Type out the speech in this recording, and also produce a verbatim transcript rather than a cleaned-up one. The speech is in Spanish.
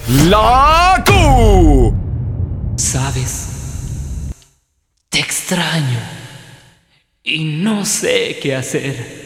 La Q. Sabes, te extraño y no sé qué hacer.